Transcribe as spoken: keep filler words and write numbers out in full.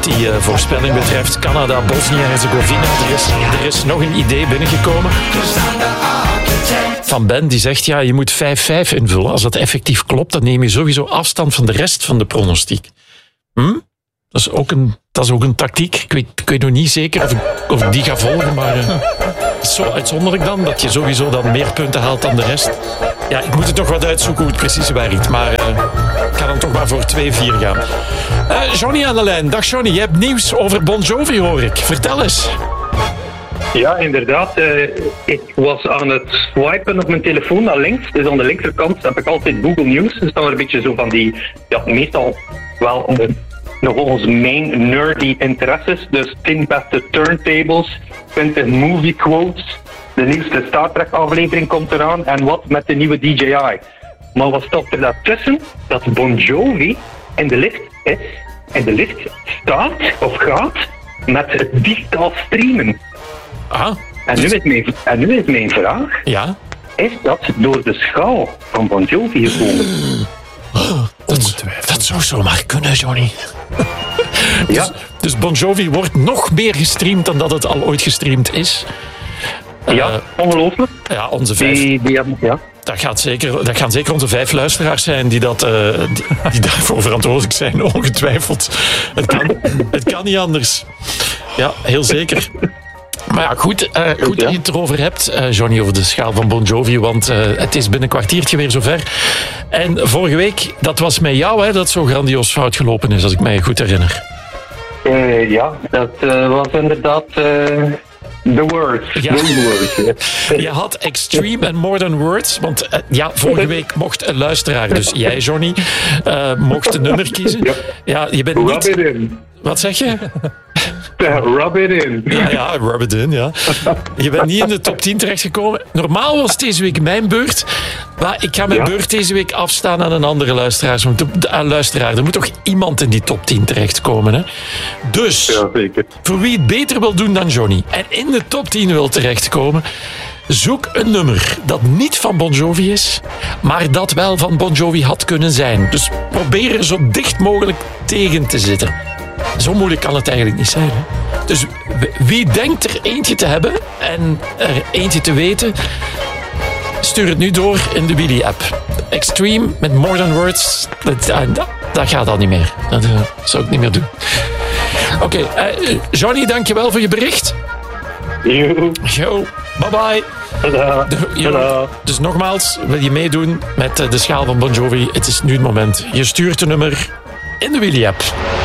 wat die uh, voorspelling betreft. Canada, Bosnië-Herzegovina. Er is, er is nog een idee binnengekomen van Ben, die zegt, ja, je moet vijf vijf invullen. Als dat effectief klopt, dan neem je sowieso afstand van de rest van de pronostiek. Hm? Dat is ook een, dat is ook een tactiek. Ik weet, ik weet nog niet zeker of ik, of ik die ga volgen, maar uh, zo uitzonderlijk dan, dat je sowieso dan meer punten haalt dan de rest. Ja, ik moet het toch wat uitzoeken hoe het precies werkt, maar uh, ik ga dan toch maar voor twee vier gaan. Uh, Johnny aan de lijn. Dag Johnny, je hebt nieuws over Bon Jovi, hoor ik. Vertel eens. Ja, inderdaad. Uh, ik was aan het swipen op mijn telefoon naar links. Dus aan de linkerkant heb ik altijd Google News. Dus dan een beetje zo van die, ja, meestal wel uh, nog onze main nerdy interesses. Dus tien beste turntables, twintig movie quotes, de nieuwste Star Trek aflevering komt eraan en wat met de nieuwe D J I. Maar wat staat er daartussen? Dat Bon Jovi in de lift is, in de lift staat of gaat met het digitaal streamen. Ah, en, nu is mijn, en nu is mijn vraag, ja? Is dat door de schaal van Bon Jovi gekomen? Oh, dat, dat zou zomaar kunnen, Johnny. dus, ja. dus Bon Jovi wordt nog meer gestreamd dan dat het al ooit gestreamd is. Ja, uh, ongelooflijk. Ja, onze vijf... Die, die hebben, ja. Dat, gaat zeker, dat gaan zeker onze vijf luisteraars zijn die, dat, uh, die, die daarvoor verantwoordelijk zijn, ongetwijfeld. Het kan, het kan niet anders. Ja, heel zeker. Maar ja, goed, uh, goed dat je het erover hebt, uh, Johnny, over de schaal van Bon Jovi, want uh, het is binnen een kwartiertje weer zover. En vorige week, dat was met jou, hè, dat zo grandioos fout gelopen is, als ik mij goed herinner. Uh, ja, dat uh, was inderdaad... Uh... The words. Ja. The words. Je had Extreme and More Than Words. Want uh, ja, vorige week mocht een luisteraar, dus jij, Johnny, uh, mocht een nummer kiezen. Ja, je bent niet... Rub it in. Wat zeg je? Rub it in. Ja, ja, rub it in, ja. Je bent niet in de top tien terechtgekomen. Normaal was deze week mijn beurt. Maar ik ga mijn ja. beurt deze week afstaan aan een andere luisteraar. Aan luisteraar. Er moet toch iemand in die top tien terechtkomen, hè? Dus, ja, zeker. Voor wie het beter wil doen dan Johnny en in de top tien wil terechtkomen, zoek een nummer dat niet van Bon Jovi is, maar dat wel van Bon Jovi had kunnen zijn. Dus probeer er zo dicht mogelijk tegen te zitten. Zo moeilijk kan het eigenlijk niet zijn, hè? Dus wie denkt er eentje te hebben en er eentje te weten, stuur het nu door in de Willy-app. Extreme met More Than Words, dat, dat, dat gaat al niet meer. Dat uh, zou ik niet meer doen. Oké, okay, uh, Johnny, dankjewel voor je bericht. Yo. Yo, bye bye. Tada. Tada. Dus nogmaals, wil je meedoen met de schaal van Bon Jovi? Het is nu het moment. Je stuurt een nummer in de Willy-app.